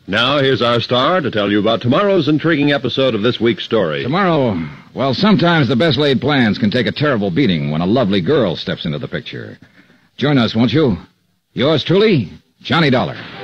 Now, here's our star to tell you about tomorrow's intriguing episode of this week's story. Tomorrow, well, sometimes the best laid plans can take a terrible beating when a lovely girl steps into the picture. Join us, won't you? Yours truly, Johnny Dollar.